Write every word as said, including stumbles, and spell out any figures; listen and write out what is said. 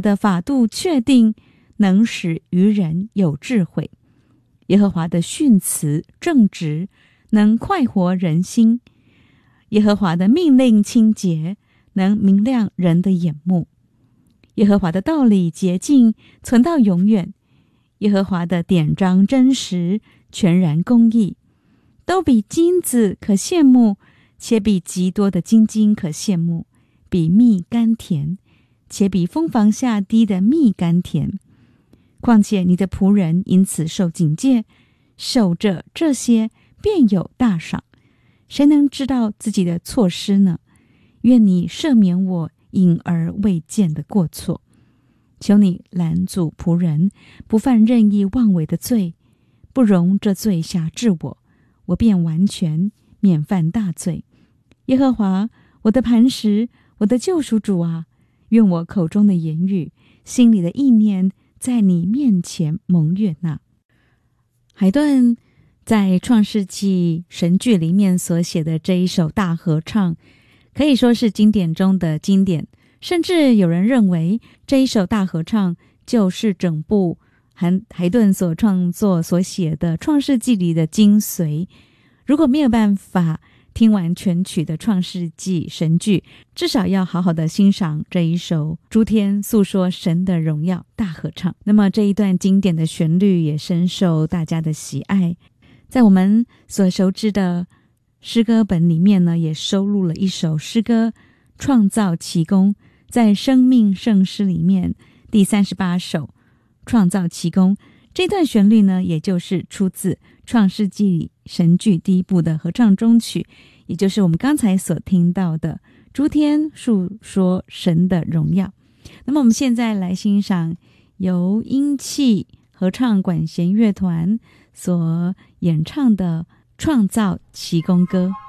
的法度确定，能使愚人有智慧。耶和华的训词正直，能快活人心。耶和华的命令清洁，能明亮人的眼目。耶和华的道理洁净，存到永远。耶和华的典章真实，全然公义，都比金子可羡慕，且比极多的金金可羡慕，比蜜甘甜，且比蜂房下滴的蜜甘甜。况且你的仆人因此受警戒，守着这些便有大赏。谁能知道自己的错失呢？愿你赦免我隐而未见的过错。求你拦阻仆人不犯任意妄为的罪，不容这罪辖制我，我便完全免犯大罪。耶和华，我的磐石，我的救赎主啊，愿我口中的言语，心里的意念，在你面前蒙悦纳。海顿在创世纪神剧里面所写的这一首大合唱，可以说是经典中的经典，甚至有人认为这一首大合唱就是整部海海顿所创作所写的创世纪里的精髓。如果没有办法听完全曲的创世纪神剧，至少要好好的欣赏这一首诸天诉说神的荣耀大合唱。那么这一段经典的旋律也深受大家的喜爱，在我们所熟知的诗歌本里面呢，也收录了一首诗歌创造奇功，在生命圣诗里面第三十八首创造奇功，这段旋律呢，也就是出自创世纪神剧第一部的合唱中曲，也就是我们刚才所听到的诸天述说神的荣耀。那么我们现在来欣赏由音器合唱管弦乐团所演唱的创造奇功歌。